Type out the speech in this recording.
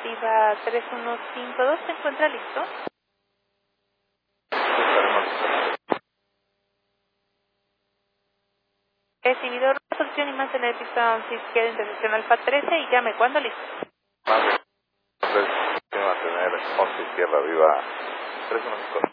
Viva 3152, ¿se encuentra listo? Recibido resolución y más en el piso 11 izquierda intersección alfa 13 y llame cuando listo. Más de mantener 11 izquierda Viva 315.